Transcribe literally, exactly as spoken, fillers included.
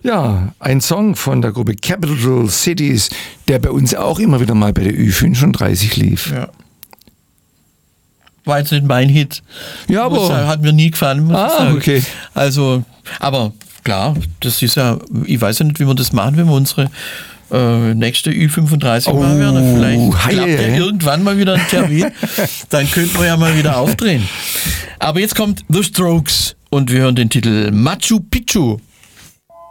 Ja, ein Song von der Gruppe Capital Cities, der bei uns auch immer wieder mal bei der Ü fünfunddreißig lief. Ja. War jetzt nicht mein Hit. Ja, aber... Sagen, hat mir nie gefallen, muss ah, ich sagen. Okay. Also, aber klar, das ist ja, ich weiß ja nicht, wie wir das machen, wenn wir unsere äh, nächste Ü fünfunddreißig oh, mal werden. Vielleicht heie. klappt ja irgendwann mal wieder ein Termin. Dann könnten wir ja mal wieder aufdrehen. Aber jetzt kommt The Strokes und wir hören den Titel Machu Picchu.